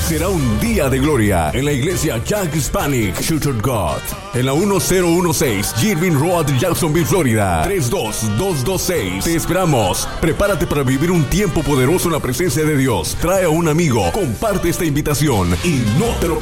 será un día de gloria en la iglesia Jack Hispanic Church of God, en la 1016 Irving Road, Jacksonville, Florida, 32226. Te esperamos. Prepárate para vivir un tiempo poderoso en la presencia de Dios. Trae a un amigo, comparte esta invitación y no te lo